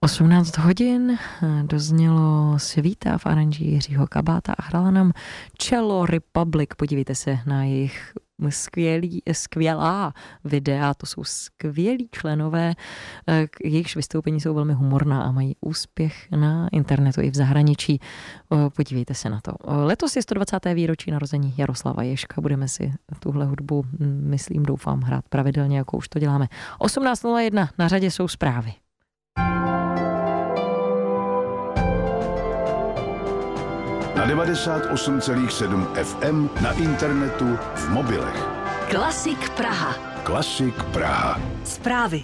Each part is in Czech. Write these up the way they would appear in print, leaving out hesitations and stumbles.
18 hodin doznělo Svíta v aranži Jiřího Kabáta a hrála nám Cello Republic. Podívejte se na jejich skvělá videa, to jsou skvělí členové, jejichž vystoupení jsou velmi humorná a mají úspěch na internetu i v zahraničí. Podívejte se na to. Letos je 120. výročí narození Jaroslava Ježka, budeme si tuhle hudbu, myslím, doufám, hrát pravidelně, jako už to děláme. 18:01, na řadě jsou zprávy. Na 98,7 FM, na internetu, v mobilech. Klasik Praha. Klasik Praha. Zprávy.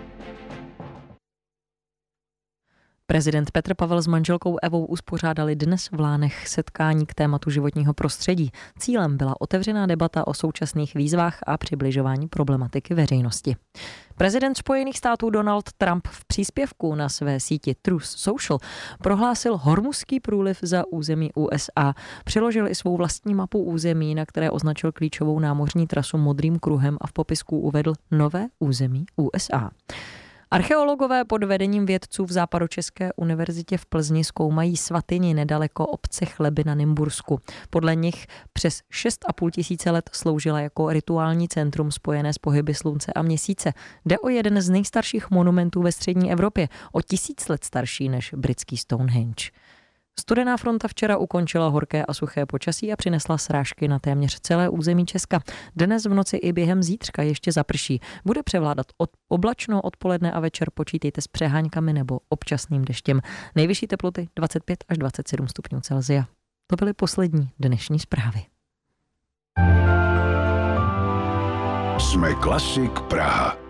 Prezident Petr Pavel s manželkou Evou uspořádali dnes v Lánech setkání k tématu životního prostředí. Cílem byla otevřená debata o současných výzvách a přibližování problematiky veřejnosti. Prezident Spojených států Donald Trump v příspěvku na své síti Truth Social prohlásil Hormuzský průliv za území USA. Přiložil i svou vlastní mapu území, na které označil klíčovou námořní trasu modrým kruhem a v popisku uvedl nové území USA. Archeologové pod vedením vědců v Západočeské univerzitě v Plzni zkoumají svatyni nedaleko obce Chleby na Nymbursku. Podle nich přes 6,5 tisíce let sloužila jako rituální centrum spojené s pohyby slunce a měsíce. Jde o jeden z nejstarších monumentů ve střední Evropě, o 1000 let starší než britský Stonehenge. Studená fronta včera ukončila horké a suché počasí a přinesla srážky na téměř celé území Česka. Dnes v noci i během zítřka ještě zaprší. Bude převládat oblačno odpoledne a večer, počítejte s přeháňkami nebo občasným deštěm. Nejvyšší teploty 25 až 27 stupňů Celsia. To byly poslední dnešní zprávy. Jsme Klasik Praha.